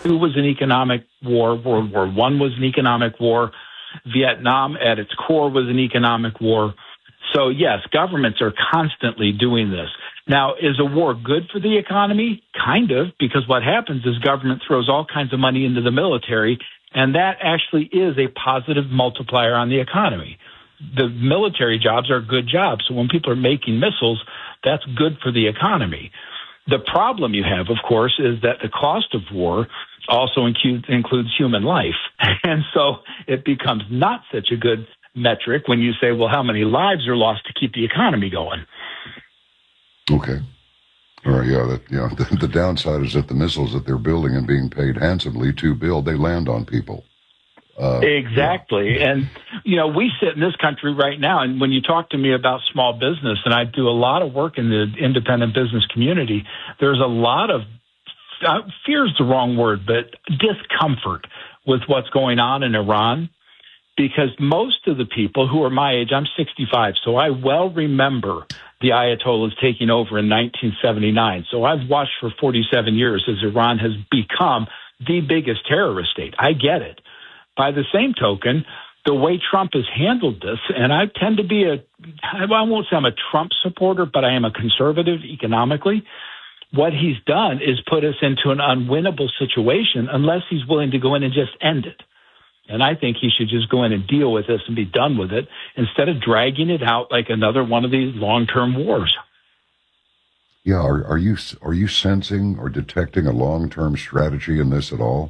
II was an economic war. World War I was an economic war. Vietnam, at its core, was an economic war. So, yes, governments are constantly doing this. Now, is a war good for the economy? Kind of, because what happens is government throws all kinds of money into the military, and that actually is a positive multiplier on the economy. The military jobs are good jobs. So when people are making missiles, that's good for the economy. The problem you have, of course, is that the cost of war also includes human life. And so it becomes not such a good metric when you say, well, how many lives are lost to keep the economy going? Okay. All right, the downside is that the missiles that they're building and being paid handsomely to build, they land on people. Exactly. Yeah. And, we sit in this country right now, and when you talk to me about small business, and I do a lot of work in the independent business community, there's a lot of, fear is the wrong word, but discomfort with what's going on in Iran, because most of the people who are my age, I'm 65, so I well remember the Ayatollahs taking over in 1979. So I've watched for 47 years as Iran has become the biggest terrorist state. I get it. By the same token, the way Trump has handled this, and I tend to be I won't say I'm a Trump supporter, but I am a conservative economically. What he's done is put us into an unwinnable situation unless he's willing to go in and just end it. And I think he should just go in and deal with this and be done with it instead of dragging it out like another one of these long-term wars. Yeah, are you sensing or detecting a long-term strategy in this at all?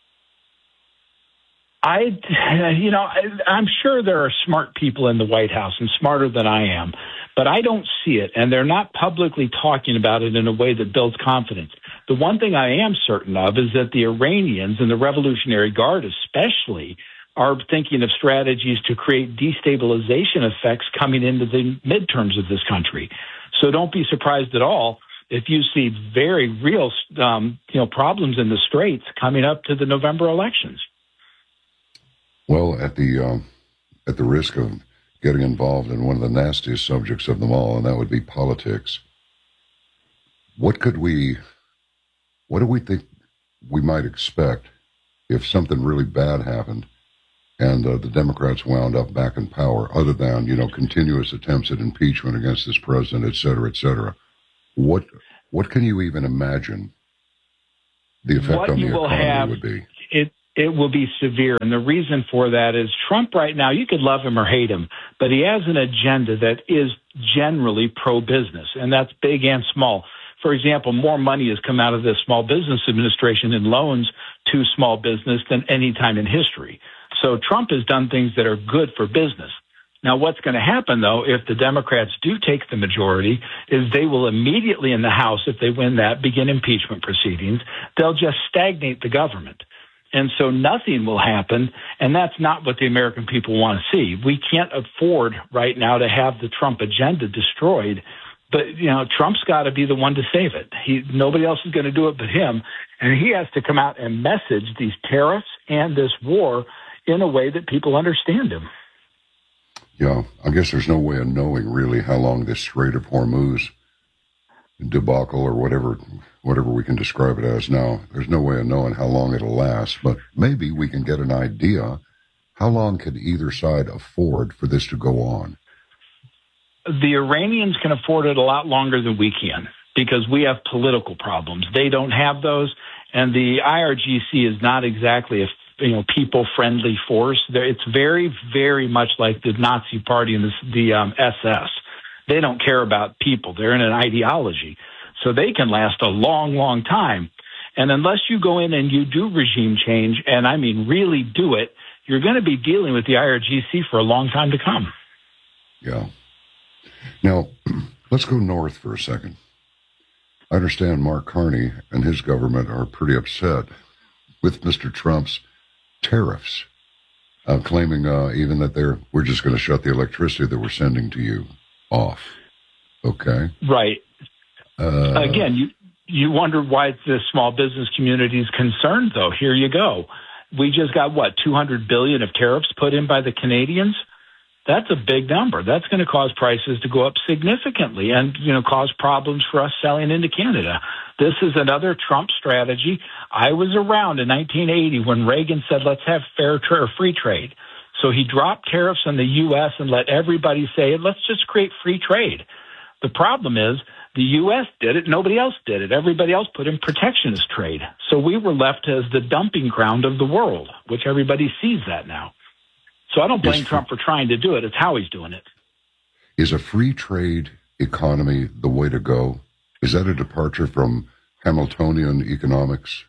I'm sure there are smart people in the White House and smarter than I am, but I don't see it, and they're not publicly talking about it in a way that builds confidence. The one thing I am certain of is that the Iranians and the Revolutionary Guard especially are thinking of strategies to create destabilization effects coming into the midterms of this country. So don't be surprised at all if you see very real problems in the Straits coming up to the November elections. Well, at the risk of getting involved in one of the nastiest subjects of them all, and that would be politics, what do we think we might expect if something really bad happened and the Democrats wound up back in power, other than, continuous attempts at impeachment against this president, et cetera, et cetera? What can you even imagine the effect on the economy would be? It will be severe, and the reason for that is Trump right now, you could love him or hate him, but he has an agenda that is generally pro-business, and that's big and small. For example, more money has come out of the Small Business Administration in loans to small business than any time in history. So Trump has done things that are good for business. Now, what's going to happen, though, if the Democrats do take the majority, is they will immediately in the House, if they win that, begin impeachment proceedings. They'll just stagnate the government. And so nothing will happen, and that's not what the American people want to see. We can't afford right now to have the Trump agenda destroyed, but, Trump's got to be the one to save it. Nobody else is going to do it but him, and he has to come out and message these tariffs and this war in a way that people understand him. Yeah, I guess there's no way of knowing really how long this Strait of Hormuz debacle or whatever we can describe it as now. There's no way of knowing how long it'll last, but maybe we can get an idea. How long could either side afford for this to go on? The Iranians can afford it a lot longer than we can because we have political problems. They don't have those, and the IRGC is not exactly a people-friendly force. It's very, very much like the Nazi Party and the SS. They don't care about people. They're in an ideology. So they can last a long, long time. And unless you go in and you do regime change, and I mean really do it, you're going to be dealing with the IRGC for a long time to come. Yeah. Now, let's go north for a second. I understand Mark Carney and his government are pretty upset with Mr. Trump's tariffs, claiming even that we're just going to shut the electricity that we're sending to you off. Okay. Right. Again, you wonder why the small business community is concerned, though. Here you go. We just got, $200 billion of tariffs put in by the Canadians? That's a big number. That's going to cause prices to go up significantly and, cause problems for us selling into Canada. This is another Trump strategy. I was around in 1980 when Reagan said, let's have free trade. So he dropped tariffs on the U.S. and let everybody say, let's just create free trade. The problem is the U.S. did it. Nobody else did it. Everybody else put in protectionist trade. So we were left as the dumping ground of the world, which everybody sees that now. So I don't blame Trump for trying to do it. It's how he's doing it. Is a free trade economy the way to go? Is that a departure from Hamiltonian economics?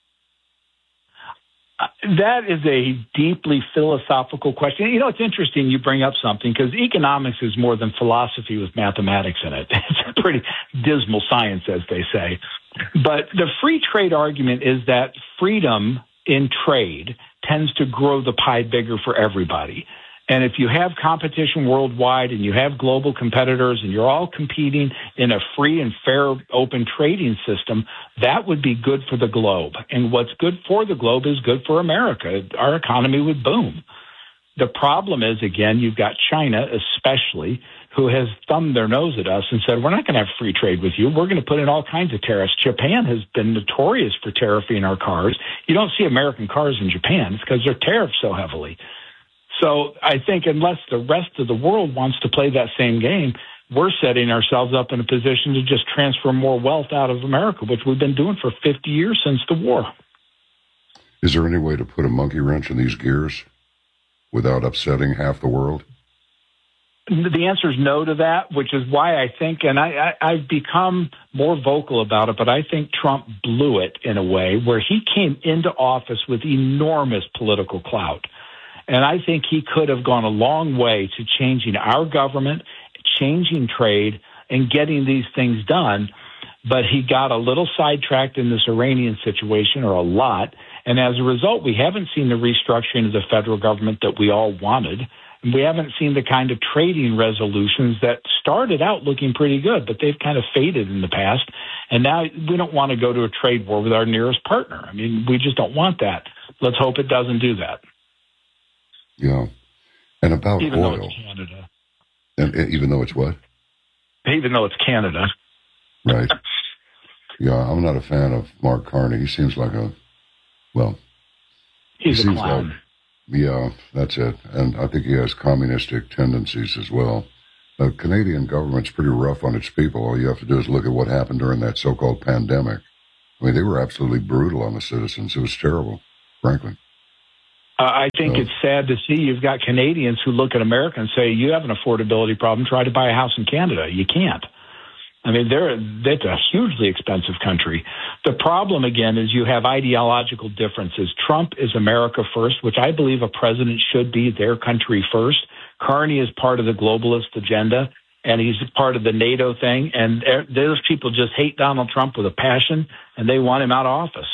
That is a deeply philosophical question. You know, it's interesting you bring up something because economics is more than philosophy with mathematics in it. It's a pretty dismal science, as they say. But the free trade argument is that freedom in trade tends to grow the pie bigger for everybody. And if you have competition worldwide and you have global competitors and you're all competing in a free and fair open trading system, that would be good for the globe. And what's good for the globe is good for America. Our economy would boom. The problem is, again, you've got China especially, who has thumbed their nose at us and said, we're not going to have free trade with you. We're going to put in all kinds of tariffs. Japan has been notorious for tariffing our cars. You don't see American cars in Japan. It's because they're tariffed so heavily. So I think unless the rest of the world wants to play that same game, we're setting ourselves up in a position to just transfer more wealth out of America, which we've been doing for 50 years since the war. Is there any way to put a monkey wrench in these gears without upsetting half the world? The answer is no to that, which is why I think, and I've become more vocal about it, but I think Trump blew it in a way where he came into office with enormous political clout. And I think he could have gone a long way to changing our government, changing trade, and getting these things done. But he got a little sidetracked in this Iranian situation, or a lot. And as a result, we haven't seen the restructuring of the federal government that we all wanted. And we haven't seen the kind of trading resolutions that started out looking pretty good, but they've kind of faded in the past. And now we don't want to go to a trade war with our nearest partner. I mean, we just don't want that. Let's hope it doesn't do that. Yeah. And about even oil. Though it's Canada. And even though it's what? Even though it's Canada. Right. Yeah, I'm not a fan of Mark Carney. He seems like he's a clown. Yeah, that's it. And I think he has communistic tendencies as well. The Canadian government's pretty rough on its people. All you have to do is look at what happened during that so-called pandemic. I mean, they were absolutely brutal on the citizens. It was terrible, frankly. I think it's sad to see you've got Canadians who look at America and say, you have an affordability problem, try to buy a house in Canada. You can't. I mean, that's a hugely expensive country. The problem, again, is you have ideological differences. Trump is America first, which I believe a president should be their country first. Carney is part of the globalist agenda, and he's part of the NATO thing. And those people just hate Donald Trump with a passion, and they want him out of office.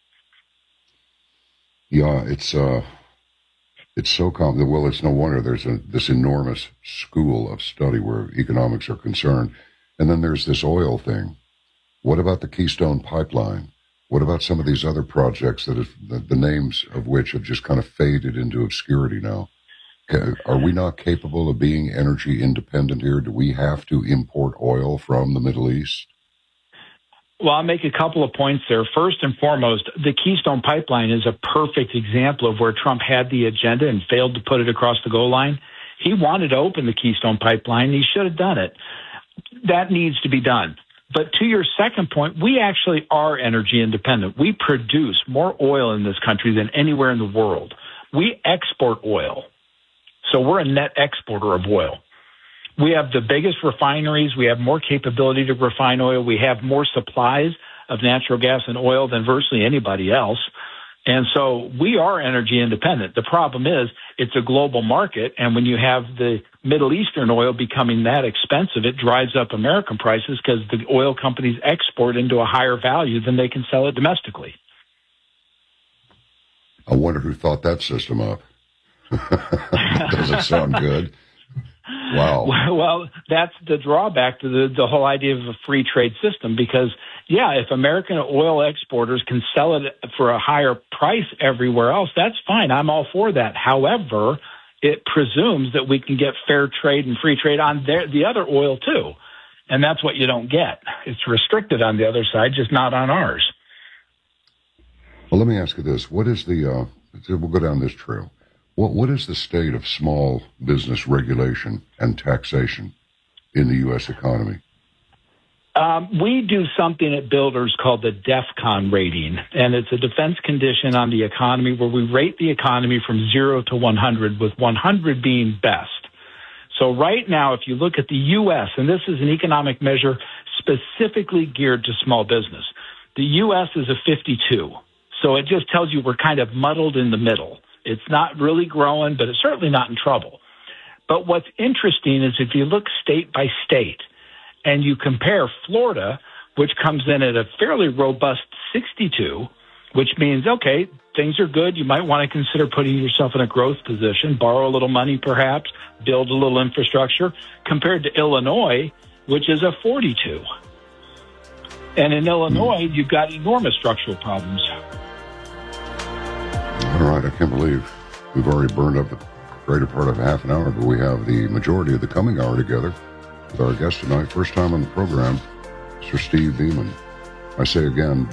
Yeah, it's so common. Well, it's no wonder there's this enormous school of study where economics are concerned. And then there's this oil thing. What about the Keystone Pipeline? What about some of these other projects that the names of which have just kind of faded into obscurity now? Are we not capable of being energy independent here? Do we have to import oil from the Middle East? Well, I'll make a couple of points there. First and foremost, the Keystone Pipeline is a perfect example of where Trump had the agenda and failed to put it across the goal line. He wanted to open the Keystone Pipeline. He should have done it. That needs to be done. But to your second point, we actually are energy independent. We produce more oil in this country than anywhere in the world. We export oil. So we're a net exporter of oil. We have the biggest refineries. We have more capability to refine oil. We have more supplies of natural gas and oil than virtually anybody else. And so we are energy independent. The problem is it's a global market. And when you have the Middle Eastern oil becoming that expensive, it drives up American prices because the oil companies export into a higher value than they can sell it domestically. I wonder who thought that system up. Doesn't sound good. Wow. Well, that's the drawback to the whole idea of a free trade system because, yeah, if American oil exporters can sell it for a higher price everywhere else, that's fine. I'm all for that. However, it presumes that we can get fair trade and free trade on the other oil, too. And that's what you don't get. It's restricted on the other side, just not on ours. let me ask you this. What is the, we'll go down this trail. What is the state of small business regulation and taxation in the U.S. economy? We do something at Builders called the DEFCON rating, and it's a defense condition on the economy where we rate the economy from 0 to 100, with 100 being best. So right now, if you look at the U.S., and this is an economic measure specifically geared to small business, the U.S. is a 52. So it just tells you we're kind of muddled in the middle. It's not really growing, but it's certainly not in trouble. But what's interesting is if you look state by state and you compare Florida, which comes in at a fairly robust 62, which means, okay, things are good. You might want to consider putting yourself in a growth position, borrow a little money perhaps, build a little infrastructure, compared to Illinois, which is a 42. And in Illinois, you've got enormous structural problems. All right, I can't believe we've already burned up the greater part of half an hour, but we have the majority of the coming hour together with our guest tonight. First time on the program, Mr. Steve Beeman. I say again,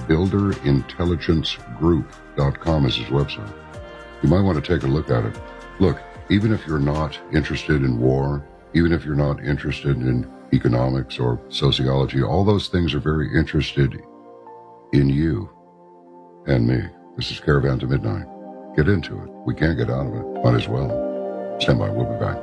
builderintelligencegroup.com is his website. You might want to take a look at it. Look, even if you're not interested in war, even if you're not interested in economics or sociology, all those things are very interested in you and me. This is Caravan to Midnight. Get into it. We can't get out of it. Might as well. Stand by. We'll be back.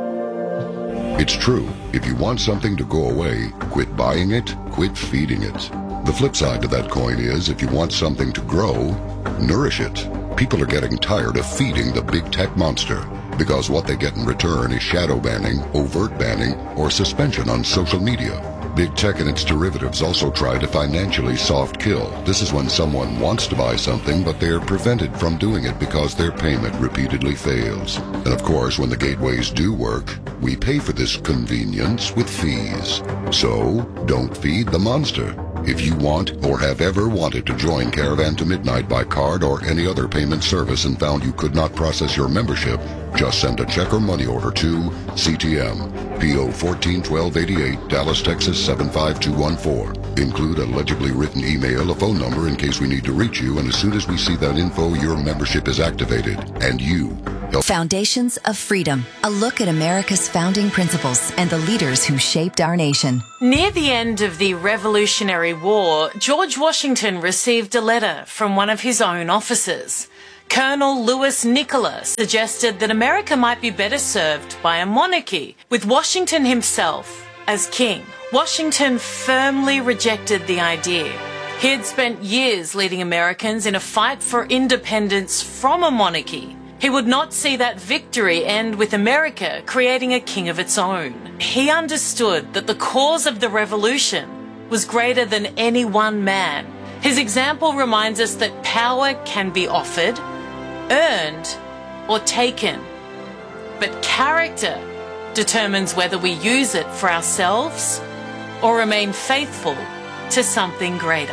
It's true. If you want something to go away, quit buying it, quit feeding it. The flip side to that coin is if you want something to grow, nourish it. People are getting tired of feeding the big tech monster because what they get in return is shadow banning, overt banning, or suspension on social media. Big tech and its derivatives also try to financially soft kill. This is when someone wants to buy something, but they're prevented from doing it because their payment repeatedly fails. And of course, when the gateways do work, we pay for this convenience with fees. So, don't feed the monster. If you want or have ever wanted to join Caravan to Midnight by card or any other payment service and found you could not process your membership, just send a check or money order to CTM, P.O. 141288, Dallas, Texas 75214. Include a legibly written email, a phone number in case we need to reach you, and as soon as we see that info, your membership is activated, and you help. Foundations of Freedom, a look at America's founding principles and the leaders who shaped our nation. Near the end of the Revolutionary War, George Washington received a letter from one of his own officers. Colonel Louis Nicola suggested that America might be better served by a monarchy, with Washington himself as king. Washington firmly rejected the idea. He had spent years leading Americans in a fight for independence from a monarchy. He would not see that victory end with America creating a king of its own. He understood that the cause of the revolution was greater than any one man. His example reminds us that power can be offered, earned, or taken. But character determines whether we use it for ourselves or remain faithful to something greater.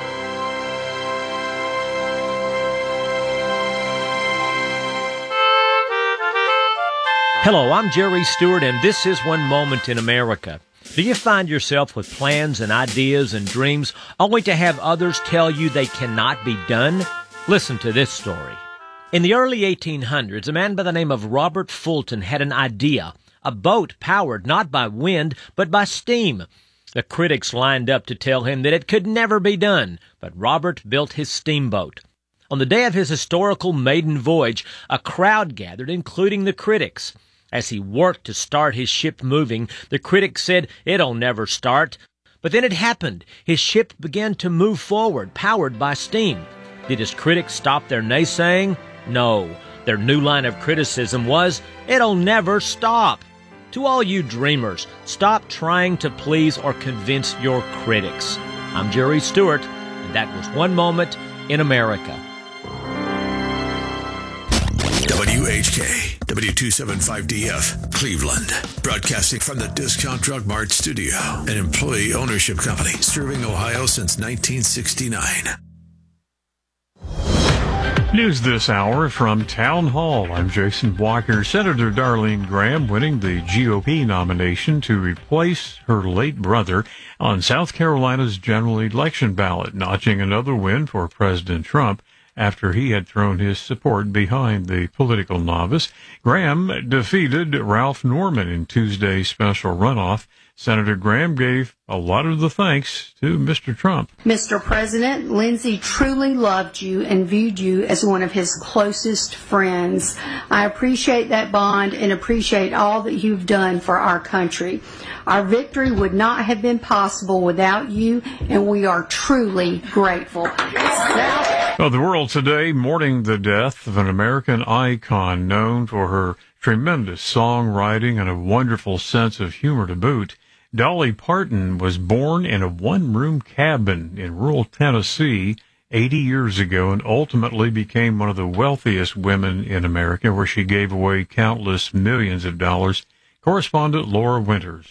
Hello, I'm Jerry Stewart, and this is One Moment in America. Do you find yourself with plans and ideas and dreams only to have others tell you they cannot be done? Listen to this story. In the early 1800s, a man by the name of Robert Fulton had an idea, a boat powered not by wind, but by steam. The critics lined up to tell him that it could never be done, but Robert built his steamboat. On the day of his historical maiden voyage, a crowd gathered, including the critics. As he worked to start his ship moving, the critics said, "It'll never start." But then it happened. His ship began to move forward, powered by steam. Did his critics stop their naysaying? No. Their new line of criticism was, "It'll never stop." To all you dreamers, stop trying to please or convince your critics. I'm Jerry Stewart, and that was One Moment in America. WHK, W275DF, Cleveland. Broadcasting from the Discount Drug Mart studio, an employee ownership company serving Ohio since 1969. News this hour from Town Hall. I'm Jason Walker. Senator Darlene Graham winning the GOP nomination to replace her late brother on South Carolina's general election ballot, notching another win for President Trump after he had thrown his support behind the political novice. Graham defeated Ralph Norman in Tuesday's special runoff. Senator Graham gave a lot of the thanks to Mr. Trump. Mr. President, Lindsey truly loved you and viewed you as one of his closest friends. I appreciate that bond and appreciate all that you've done for our country. Our victory would not have been possible without you, and we are truly grateful. Well, the world today mourning the death of an American icon known for her tremendous songwriting and a wonderful sense of humor to boot. Dolly Parton was born in a one-room cabin in rural Tennessee 80 years ago and ultimately became one of the wealthiest women in America, where she gave away countless millions of dollars. Correspondent Laura Winters.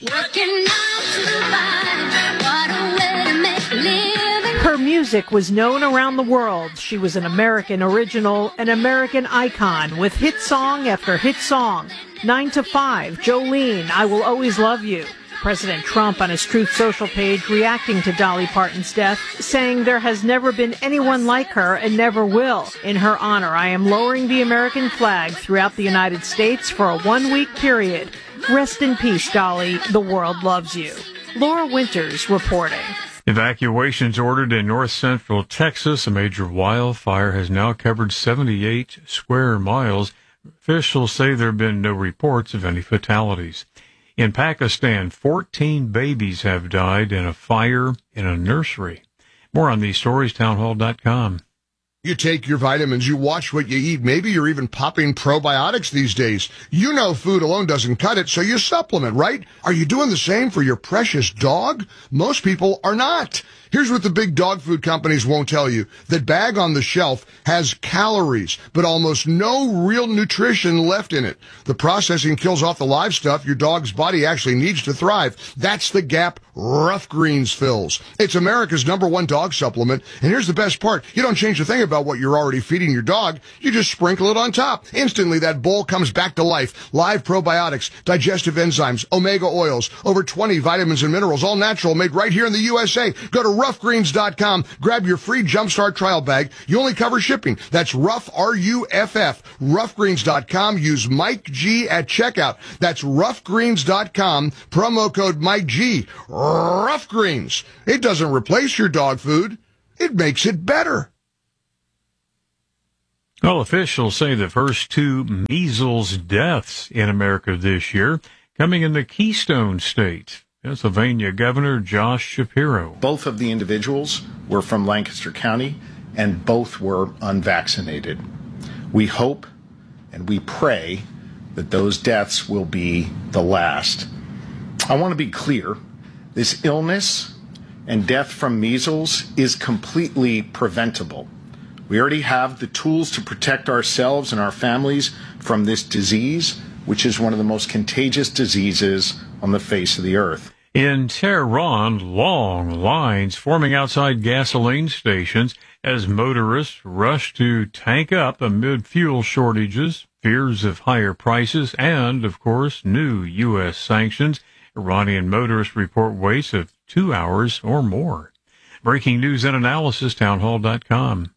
Her music was known around the world. She was an American original, an American icon with hit song after hit song. 9 to 5, Jolene, I Will Always Love You. President Trump on his Truth Social page reacting to Dolly Parton's death, saying there has never been anyone like her and never will. In her honor, I am lowering the American flag throughout the United States for a 1-week period. Rest in peace, Dolly. The world loves you. Laura Winters reporting. Evacuations ordered in north-central Texas. A major wildfire has now covered 78 square miles. Officials say there have been no reports of any fatalities. In Pakistan, 14 babies have died in a fire in a nursery. More on these stories, townhall.com. You take your vitamins, you watch what you eat. Maybe you're even popping probiotics these days. You know food alone doesn't cut it, so you supplement, right? Are you doing the same for your precious dog? Most people are not. Here's what the big dog food companies won't tell you. That bag on the shelf has calories, but almost no real nutrition left in it. The processing kills off the live stuff your dog's body actually needs to thrive. That's the gap Rough Greens fills. It's America's #1 dog supplement, and here's the best part. You don't change a thing about what you're already feeding your dog. You just sprinkle it on top. Instantly, that bowl comes back to life. Live probiotics, digestive enzymes, omega oils, over 20 vitamins and minerals, all natural, made right here in the USA. Go to roughgreens.com. Grab your free Jumpstart trial bag. You only cover shipping. That's Rough, R-U-F-F. Roughgreens.com. Use Mike G at checkout. That's roughgreens.com. Promo code Mike G. Rough Greens. It doesn't replace your dog food. It makes it better. Well, officials say the first 2 measles deaths in America this year coming in the Keystone State. Pennsylvania Governor Josh Shapiro. Both of the individuals were from Lancaster County, and both were unvaccinated. We hope and we pray that those deaths will be the last. I want to be clear. This illness and death from measles is completely preventable. We already have the tools to protect ourselves and our families from this disease, which is one of the most contagious diseases on the face of the earth. In Tehran, long lines forming outside gasoline stations as motorists rush to tank up amid fuel shortages, fears of higher prices, and, of course, new U.S. sanctions. Iranian motorists report waits of 2 hours or more. Breaking news and analysis, townhall.com.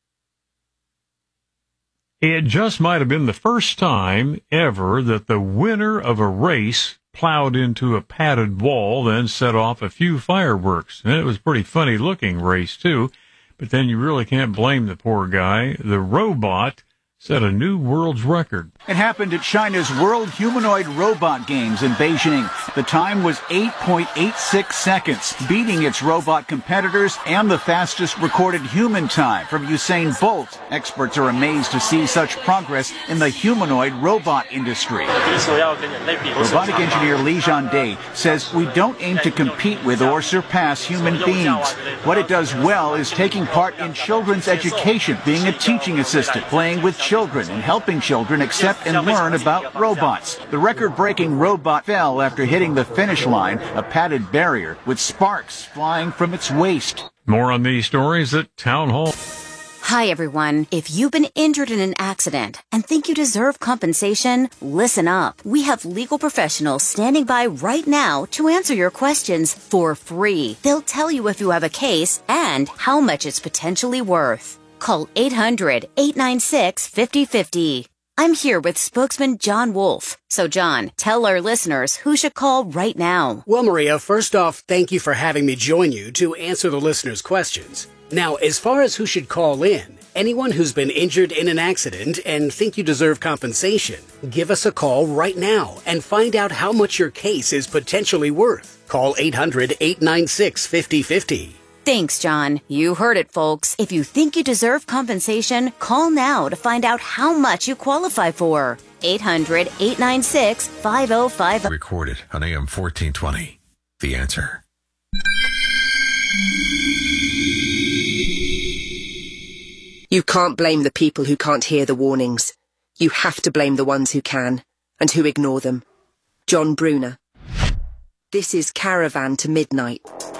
It just might have been the first time ever that the winner of a race plowed into a padded wall, then set off a few fireworks. And it was a pretty funny-looking race, too. But then you really can't blame the poor guy. The robot set a new world's record. It happened at China's World Humanoid Robot Games in Beijing. The time was 8.86 seconds, beating its robot competitors and the fastest recorded human time from Usain Bolt. Experts are amazed to see such progress in the humanoid robot industry. Robotic engineer Li Jiande says we don't aim to compete with or surpass human beings. What it does well is taking part in children's education, being a teaching assistant, playing with children and helping children accept and learn about robots. The record-breaking robot fell after hitting the finish line, a padded barrier with sparks flying from its waist. More on these stories at Town Hall. Hi, everyone. If you've been injured in an accident and think you deserve compensation, listen up. We have legal professionals standing by right now to answer your questions for free. They'll tell you if you have a case and how much it's potentially worth. Call 800-896-5050. I'm here with spokesman John Wolf. So, John, tell our listeners who should call right now. Well, Maria, first off, thank you for having me join you to answer the listeners' questions. Now, as far as who should call in, anyone who's been injured in an accident and think you deserve compensation, give us a call right now and find out how much your case is potentially worth. Call 800-896-5050. Thanks, John. You heard it, folks. If you think you deserve compensation, call now to find out how much you qualify for. 800-896-5050. Recorded on AM 1420. The Answer. You can't blame the people who can't hear the warnings. You have to blame the ones who can, and who ignore them. John Brunner. This is Caravan to Midnight.